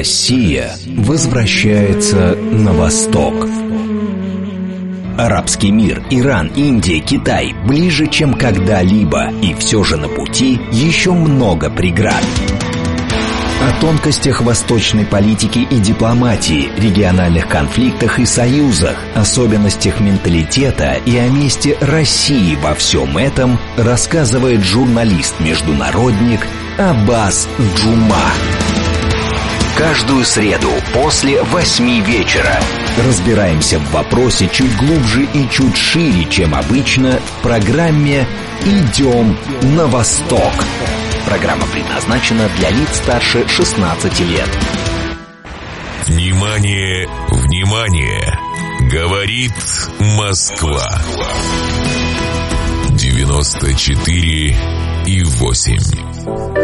Россия возвращается на восток. Арабский мир, Иран, Индия, Китай ближе, чем когда-либо, и все же на пути еще много преград. О тонкостях восточной политики и дипломатии, региональных конфликтах и союзах, особенностях менталитета и о месте России во всем этом рассказывает журналист-международник Аббас Джума. Каждую среду после 8 вечера разбираемся в вопросе чуть глубже и чуть шире, чем обычно, в программе «Идем на восток». Программа предназначена для лиц старше 16 лет. Внимание, внимание! Говорит Москва. 94,8.